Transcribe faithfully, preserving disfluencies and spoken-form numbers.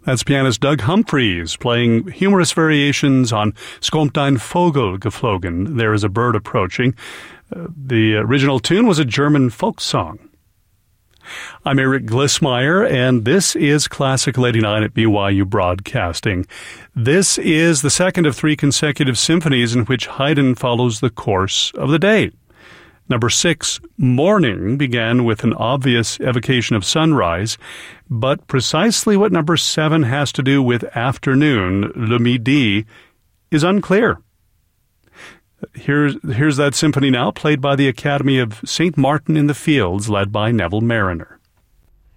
That's pianist Doug Humphreys playing humorous variations on Es kommt ein Vogel geflogen. There is a bird approaching. Uh, the original tune was a German folk song. I'm Eric Glissmeyer, and this is Classical eighty-nine at B Y U Broadcasting. This is the second of three consecutive symphonies in which Haydn follows the course of the day. Number six, Morning, began with an obvious evocation of sunrise, but precisely what number seven has to do with afternoon, le midi, is unclear. Here's, here's that symphony now, played by the Academy of Saint Martin in the Fields, led by Neville Marriner.